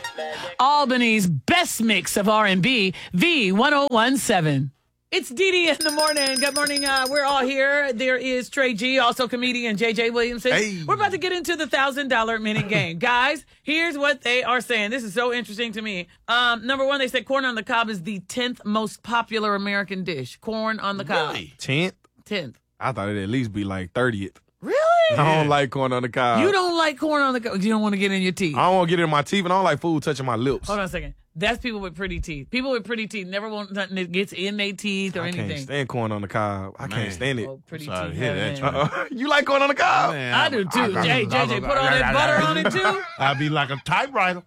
Albany's best mix of R&B, V1017. It's Dee in the morning. Good morning. We're all here. There is Trey G, also comedian JJ Williamson. Hey. We're about to get into the $1,000 minute game. Guys, here's what they are saying. This is so interesting to me. Number one, they said corn on the cob is the 10th most popular American dish. Corn on the cob. Really? 10th? 10th. I thought it'd at least be like 30th. Really? I don't like corn on the cob. You don't like corn on the cob? You don't want to get in your teeth? I don't want to get it in my teeth, and I don't like food touching my lips. Hold on a second. That's people with pretty teeth. People with pretty teeth never want nothing that gets in their teeth or I anything. can't stand corn on the cob. I can't stand it. Oh, pretty Sorry teeth. to hear have that, it. You like corn on the cob? Man, I do too. JJ, put all that butter on it too. I'll be like a typewriter.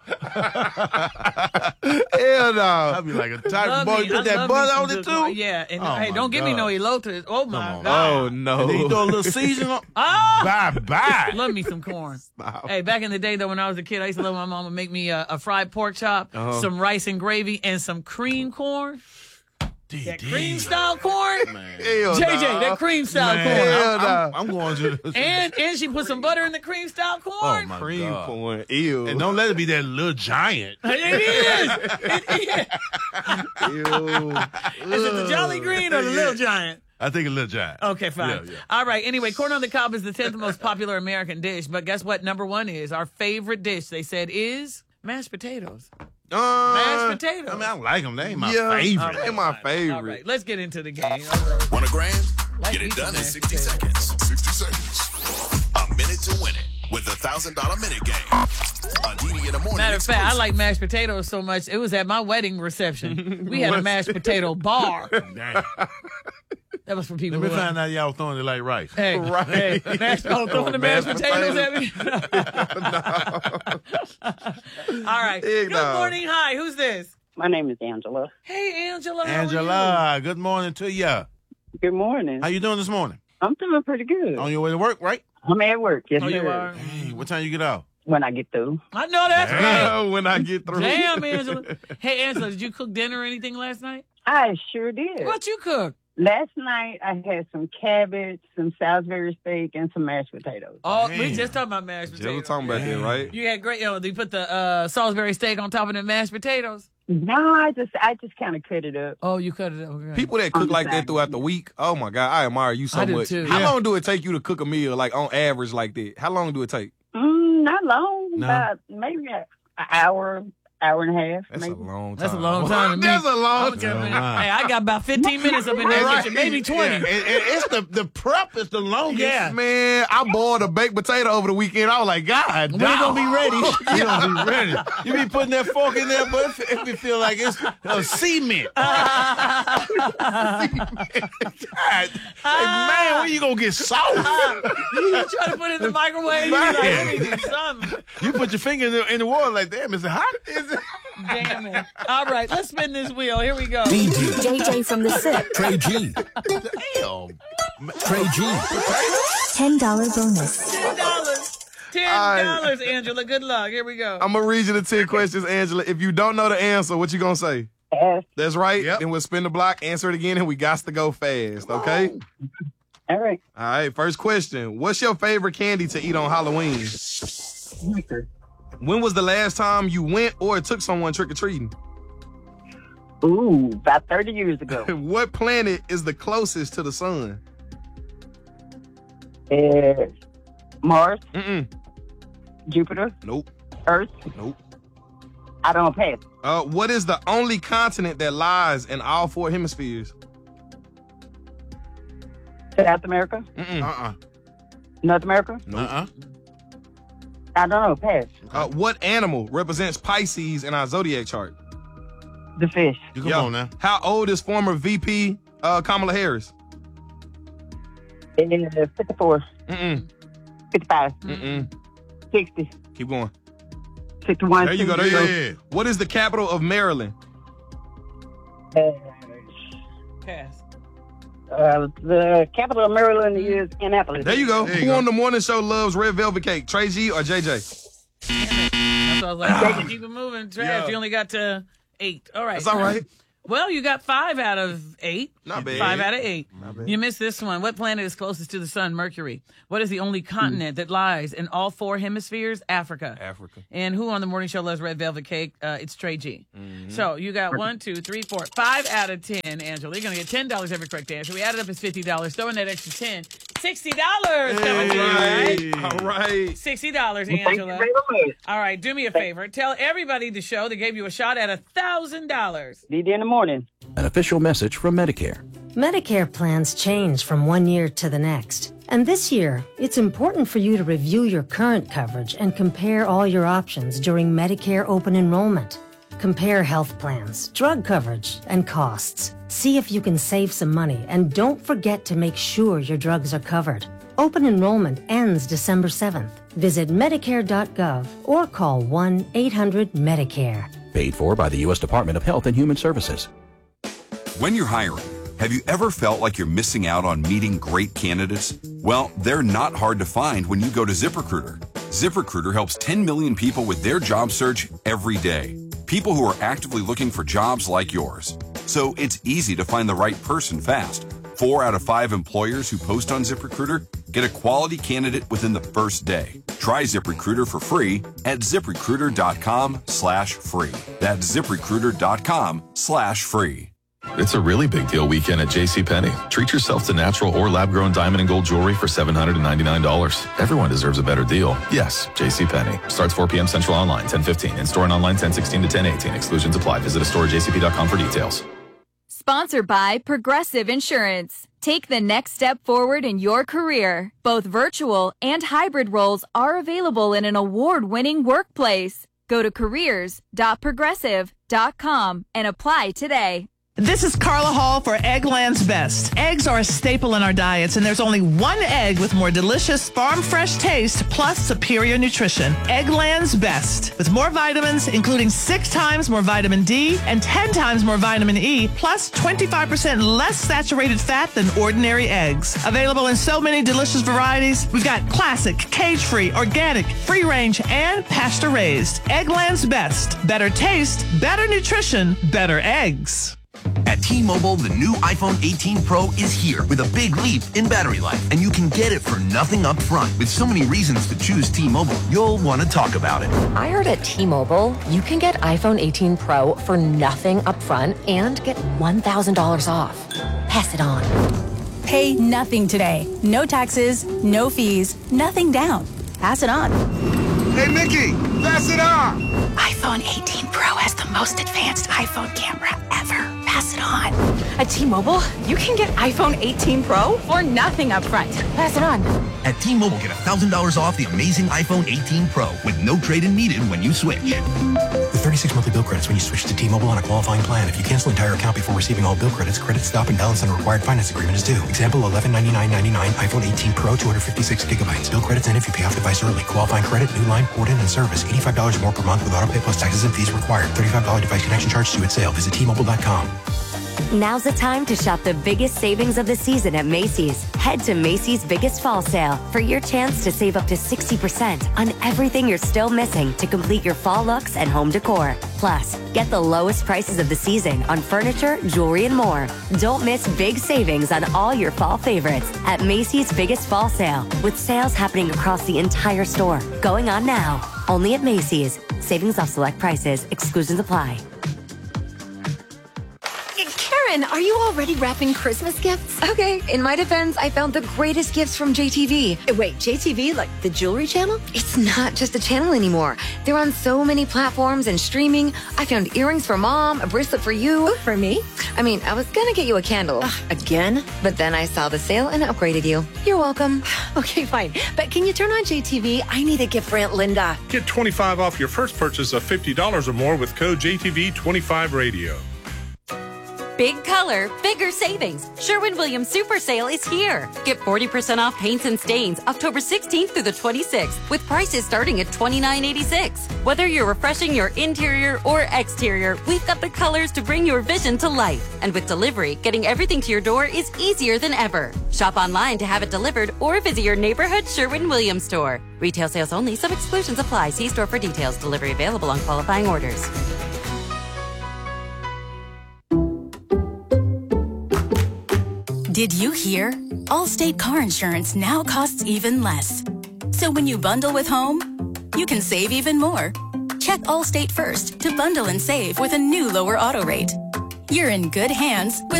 Hell no. I'll be like a typewriter. Boy, you put that butter on it too? Yeah. And Oh, hey, my don't give me no God. elote. Oh my on. God. Oh, no. And then you throw a little seasoning on. Ah! Bye-bye. Love me some corn. Hey, back in the day though, when I was a kid, I used to love my mama make me a fried pork chop, some rice and gravy, and some cream corn. That cream style corn. Hell JJ, no. that cream style Man, corn. Hell I'm going to the... And she put some butter in the cream style corn. Oh, my Cream God. corn. Ew. And don't let it be that little giant. It is. Ew. Is it the Jolly Green or the Little Giant? I think a little giant. Okay, fine. Yeah. All right. Anyway, corn on the cob is the 10th most popular American dish. But guess what? Number one is our favorite dish, they said, is mashed potatoes. Mashed potatoes. I mean, I like them. They ain't my Yeah, favorite. they my favorite. All right. Let's get into the game. All right. Want a grand? Like Get it these done in mashed 60 potatoes. seconds. 60 seconds. A minute to win it with the $1,000 minute game. On Didi in the morning. Matter of fact, I exclusive. like mashed potatoes so much. It was at my wedding reception. We had a mashed potato bar. Damn. That was for people Let me who find out y'all throwing it like rice. Hey, Right. hey, throwing the mashed potatoes at me. All right. Heck Good no. morning. Hi. Who's this? My name is Angela. Hey, Angela. How are you? Angela, good morning to you. Good morning. How you doing this morning? I'm doing pretty good. On your way to work, right? I'm at work. Yes, Oh, you sir. are? Hey, what time you get out? When I get through. I know that's right. When I get through. Damn, Angela. Hey, Angela, did you cook dinner or anything last night? I sure did. What you cook? Last night I had some cabbage, some Salisbury steak, and some mashed potatoes. Oh, we Damn. just talking about mashed Yeah, potatoes. we're talking about that, right? You had great. You put the Salisbury steak on top of the mashed potatoes. No, I just kind of cut it up. Oh, you cut it up. Okay. People that cook like that throughout the week, oh my God, I admire you so I do much. too. How Yeah. long do it take you to cook a meal, like on average, like that? How long do it take? Not long. No. About maybe an hour and a half. That's maybe. a long time. That's a long time to me. That's a long I'm time. telling you. Hey, I got about 15 minutes up in that Right. kitchen, maybe 20. Yeah, and it's the prep is the longest. Yeah. Man, I boiled a baked potato over the weekend. I was like, God, When you gonna be ready? You don't be ready. You be putting that fork in there, but it be feel like it's cement. God, hey, man, when you gonna get salt? You try to put it in the microwave. You're like, let me do something. You put your finger in the water like, damn, is it hot? Is it? Damn it. All right, let's spin this wheel. Here we go. JJ from the SIP. Trey G. Damn. Trey G. $10 bonus. $10. $10, Angela. Good luck. Here we go. I'm going to read you the 10 questions, Angela. If you don't know the answer, what you going to say? Yes. That's right. Yep. Then we'll spin the block, answer it again, and we got to go fast, okay? All right. All right, first question. What's your favorite candy to eat on Halloween? Snickers. When was the last time you went or took someone trick-or-treating? Ooh, about 30 years ago. What planet is the closest to the sun? Mars, Mm-mm. Jupiter, Nope. Earth. Nope. I don't pass. What is the only continent that lies in all 4 hemispheres? South America, Mm-mm. North America. I don't know. Pass. What animal represents Pisces in our zodiac chart? The fish. You come Yeah. on now. How old is former VP Kamala Harris? 54, Mm-mm. 55, Mm-mm. 60, Keep going. 61. There you go. There you go. Yeah. What is the capital of Maryland? Pass. The capital of Maryland is Annapolis. There you go. There you Who go. on the morning show loves red velvet cake? Trey G or JJ? That's what I was like, keep it moving. Trash. Yeah. You only got to 8. All right. That's all right. Well, you got 5 out of 8. Not bad. 5 out of 8. You missed this one. What planet is closest to the sun? Mercury. What is the only continent that lies in all 4 hemispheres? Africa. And who on the morning show loves red velvet cake? It's Trey G. So you got 1, 2, 3, 4, 5 out of 10, Angela. You're going to get $10 every correct answer. We added up as $50. Throw in that extra 10. $60 coming to you, right? All right. $60, Angela. Thank you very much. All right, do me a favor. Tell everybody the show that gave you a shot at $1,000. DD in the morning. An official message from Medicare. Medicare plans change from one year to the next. And this year, it's important for you to review your current coverage and compare all your options during Medicare open enrollment. Compare health plans, drug coverage, and costs. See if you can save some money, and don't forget to make sure your drugs are covered. Open enrollment ends December 7th. Visit Medicare.gov or call 1-800-MEDICARE. Paid for by the U.S. Department of Health and Human Services. When you're hiring, have you ever felt like you're missing out on meeting great candidates? Well, they're not hard to find when you go to ZipRecruiter. ZipRecruiter helps 10 million people with their job search every day. People who are actively looking for jobs like yours. So it's easy to find the right person fast. 4 out of 5 employers who post on ZipRecruiter get a quality candidate within the first day. Try ZipRecruiter for free at ZipRecruiter.com/free. That's ZipRecruiter.com/free. It's a really big deal weekend at JCPenney. Treat yourself to natural or lab-grown diamond and gold jewelry for $799. Everyone deserves a better deal. Yes, JCPenney. Starts 4 p.m. Central online, 10:15. In-store and online, 10:16 to 10:18. Exclusions apply. Visit a store at jcp.com for details. Sponsored by Progressive Insurance. Take the next step forward in your career. Both virtual and hybrid roles are available in an award-winning workplace. Go to careers.progressive.com and apply today. This is Carla Hall for Eggland's Best. Eggs are a staple in our diets, and there's only one egg with more delicious farm-fresh taste plus superior nutrition. Eggland's Best. With more vitamins, including 6 times more vitamin D and 10 times more vitamin E, plus 25% less saturated fat than ordinary eggs. Available in so many delicious varieties. We've got classic, cage-free, organic, free-range, and pasture-raised. Eggland's Best. Better taste, better nutrition, better eggs. At T-Mobile, the new iPhone 18 Pro is here with a big leap in battery life, and you can get it for nothing up front. With so many reasons to choose T-Mobile, you'll want to talk about it. I heard at T-Mobile, you can get iPhone 18 Pro for nothing up front and get $1,000 off. Pass it on. Pay nothing today. No taxes, no fees, nothing down. Pass it on. Hey, Mickey, pass it on. iPhone 18 Pro has the most advanced iPhone camera ever. Pass it on. At T-Mobile, you can get iPhone 18 Pro for nothing up front. Pass it on. At T-Mobile, get $1,000 off the amazing iPhone 18 Pro with no trade-in needed when you switch. With 36 monthly bill credits when you switch to T-Mobile on a qualifying plan. If you cancel entire account before receiving all bill credits, credit stop and balance on a required finance agreement is due. Example, $1199.99 iPhone 18 Pro, 256 gigabytes. Bill credits in if you pay off device early. Qualifying credit, new line, port in, and service. $85 more per month with auto pay plus taxes and fees required. $35 device connection charge due at sale. Visit T-Mobile.com. Now's the time to shop the biggest savings of the season at Macy's. Head to Macy's Biggest Fall Sale for your chance to save up to 60% on everything you're still missing to complete your fall looks and home decor. Plus, get the lowest prices of the season on furniture, jewelry, and more. Don't miss big savings on all your fall favorites at Macy's Biggest Fall Sale, with sales happening across the entire store. Going on now. Only at Macy's. Savings off select prices. Exclusions apply. Karen, are you already wrapping Christmas gifts? Okay, in my defense, I found the greatest gifts from JTV. Wait, JTV, like the jewelry channel? It's not just a channel anymore. They're on so many platforms and streaming. I found earrings for Mom, a bracelet for you. Ooh, for me? I mean, I was gonna get you a candle. Again? But then I saw the sale and upgraded you. You're welcome. Okay, fine. But can you turn on JTV? I need a gift for Aunt Linda. Get $25 off your first purchase of $50 or more with code JTV25Radio. Big color, bigger savings. Sherwin-Williams Super Sale is here. Get 40% off paints and stains October 16th through the 26th with prices starting at $29.86. Whether you're refreshing your interior or exterior, we've got the colors to bring your vision to life. And with delivery, getting everything to your door is easier than ever. Shop online to have it delivered or visit your neighborhood Sherwin-Williams store. Retail sales only. Some exclusions apply. See store for details. Delivery available on qualifying orders. Did you hear? Allstate car insurance now costs even less. So when you bundle with home, you can save even more. Check Allstate first to bundle and save with a new lower auto rate. You're in good hands with